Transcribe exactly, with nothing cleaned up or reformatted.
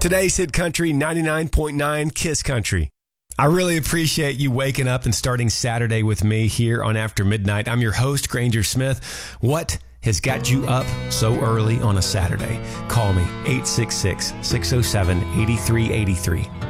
Today's Hit Country, ninety-nine point nine KISS Country. I really appreciate you waking up and starting Saturday with me here on After Midnight. I'm your host, Granger Smith. What has got you up so early on a Saturday? Call me, eight six six, six oh seven, eight three eight three.